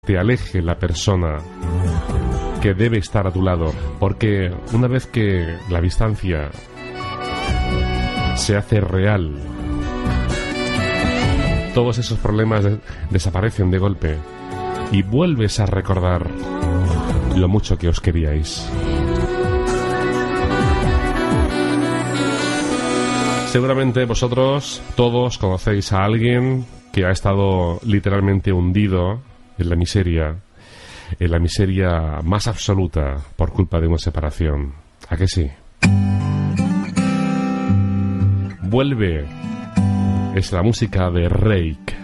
te aleje la persona que debe estar a tu lado, porque una vez que la distancia se hace real, todos esos problemas desaparecen de golpe y vuelves a recordar lo mucho que os queríais. Seguramente vosotros todos conocéis a alguien que ha estado literalmente hundido en la miseria más absoluta por culpa de una separación. ¿A que sí? Vuelve. Es la música de Reik.